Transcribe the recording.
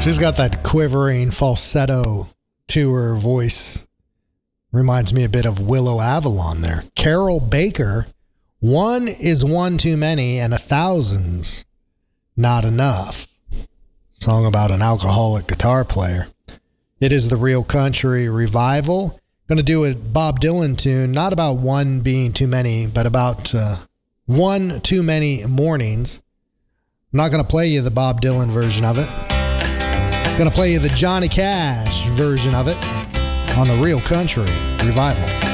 She's got that quivering falsetto to her voice. Reminds me a bit of Willow Avalon there. Carol Baker, One is One Too Many and 1,000's Not Enough. Song about an alcoholic guitar player. It is the Real Country Revival. Going to do a Bob Dylan tune, not about one being too many, but about one too many mornings. I'm not going to play you the Bob Dylan version of it. I'm going to play you the Johnny Cash version of it on the Real Country Revival.